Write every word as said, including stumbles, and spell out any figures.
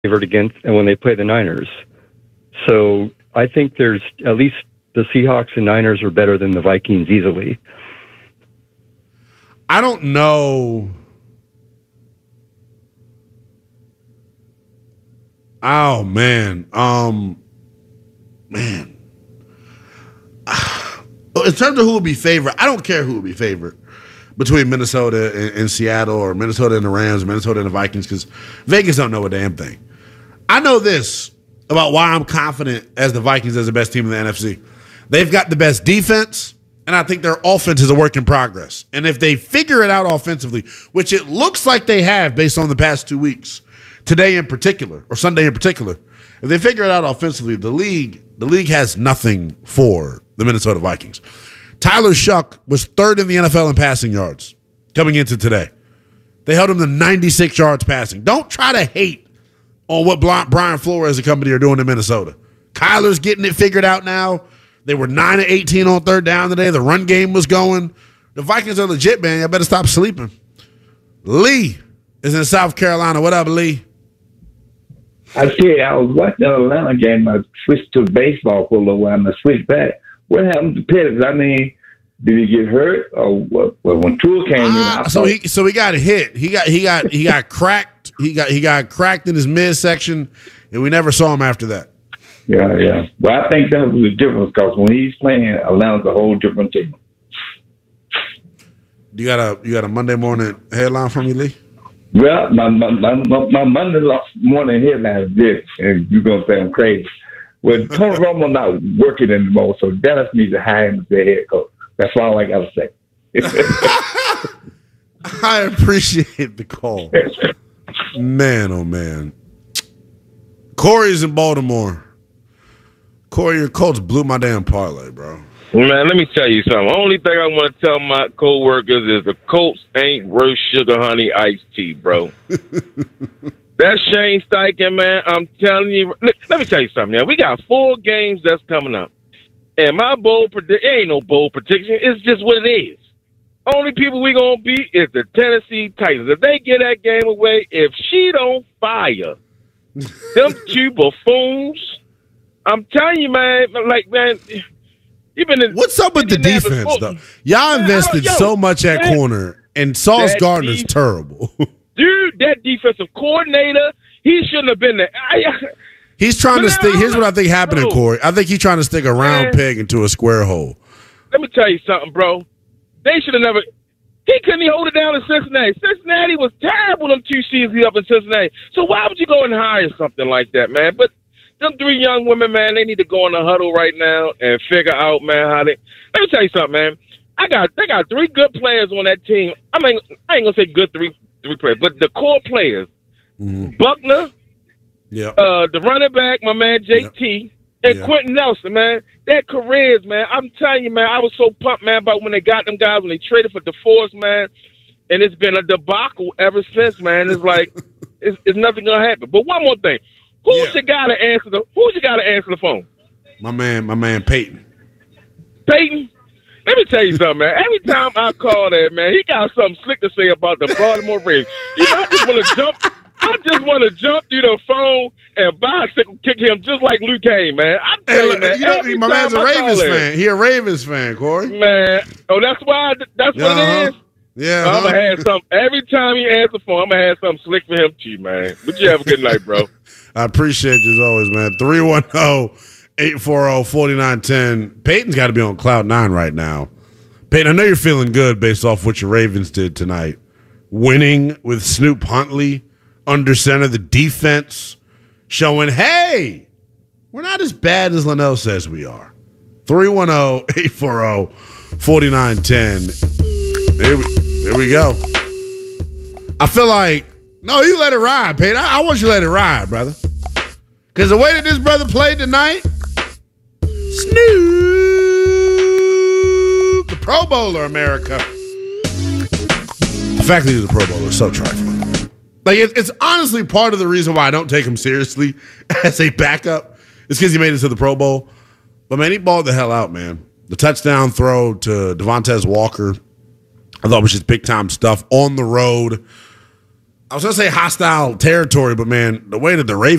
favored against, and when they play the Niners. So I think there's at least the Seahawks and Niners are better than the Vikings easily. I don't know. Oh man, um, man. In terms of who will be favored, I don't care who will be favored between Minnesota and, and Seattle, or Minnesota and the Rams, Minnesota and the Vikings, because Vegas don't know a damn thing. I know this about why I'm confident as the Vikings as the best team in the N F C. They've got the best defense, and I think their offense is a work in progress. And if they figure it out offensively, which it looks like they have based on the past two weeks, today in particular, or Sunday in particular, if they figure it out offensively, the league, the league has nothing for the Minnesota Vikings. Tyler Shuck was third in the N F L in passing yards coming into today. They held him to ninety-six yards passing. Don't try to hate on what Brian Flores and company are doing in Minnesota. Kyler's getting it figured out now. They were nine of eighteen on third down today. The run game was going. The Vikings are legit, man. Y'all better stop sleeping. Lee is in South Carolina. What up, Lee? I see. I was watching the Atlanta game. I switched to baseball for a little while, and I switched back. What happened to Pettis? I mean, did he get hurt, or what? Well, when Tua came uh, in, I so he so he got hit. He got he got he got cracked. He got he got cracked in his midsection, and we never saw him after that. Yeah, yeah. Well, I think that was the difference, because when he's playing, Atlanta's a whole different team. You got a you got a Monday morning headline from me, Lee? Well, my my my, my Monday morning headline is this, and you're gonna say I'm crazy. Well, Tony Romo not working anymore, so Dallas needs to hire him as their head coach. That's all I gotta say. I appreciate the call, man. Oh man, Corey's in Baltimore. Corey, your Colts blew my damn parlay, bro. Man, let me tell you something. The only thing I want to tell my co-workers is the Colts ain't worth sugar honey iced tea, bro. That Shane Steichen, man, I'm telling you. Let, let me tell you something, man. We got four games that's coming up. And my bold prediction, ain't no bold prediction. It's just what it is. Only people we going to beat is the Tennessee Titans. If they get that game away, if she don't fire them two buffoons, I'm telling you, man, like, man, you've been in, what's up with the defense, though? Y'all invested yo, so much at man, corner, and Sauce Gardner's def- terrible. Dude, that defensive coordinator, he shouldn't have been there. I, he's trying to stick. Here's what I think happened, Corey. I think he's trying to stick a round man, peg into a square hole. Let me tell you something, bro. They should have never. He couldn't even hold it down in Cincinnati. Cincinnati was terrible them two seasons up in Cincinnati. So why would you go and hire something like that, man? But them three young women, man, they need to go in the huddle right now and figure out, man, how they. Let me tell you something, man. I got they got three good players on that team. I mean, I ain't gonna say good three three players, but the core players, mm. Buckner, yeah, uh, the running back, my man J T, yep. and yep. Quentin Nelson, man. Their careers, man. I'm telling you, man. I was so pumped, man, about when they got them guys when they traded for DeForest, man. And it's been a debacle ever since, man. It's like it's, it's nothing gonna happen. But one more thing. Who's yeah. your guy to answer the? Who's your guy to answer the phone? My man, my man Peyton. Peyton, let me tell you something, man. Every time I call that, man, he got something slick to say about the Baltimore Ravens. You know, I just want to jump. I just want to jump through the phone and bicycle kick him just like Luke Kane, man. I'm telling you, man. You know, my man's a Ravens fan. He a Ravens fan, Corey. Man, oh, that's why. That's what uh-huh. it is. Yeah, I'm gonna have some every time he answers the phone. I'm gonna have something slick for him too, man. But you have a good night, bro. I appreciate you as always, man. three one zero, eight four zero, four nine one zero. Peyton's got to be on cloud nine right now. Peyton, I know you're feeling good based off what your Ravens did tonight. Winning with Snoop Huntley under center, the defense showing, hey, we're not as bad as Linnell says we are. three one zero, eight four zero, four nine one zero. There we, there we go. I feel like, no, you let it ride, Peyton. I, I want you to let it ride, brother. Because the way that this brother played tonight, Snoop, the Pro Bowler, America. The fact that he's a Pro Bowler is so trifling. Like, it, it's honestly part of the reason why I don't take him seriously as a backup. It's because he made it to the Pro Bowl. But, man, he balled the hell out, man. The touchdown throw to Devontae Walker, I thought it was just big-time stuff on the road. I was gonna say hostile territory, but man, the way that the Ravens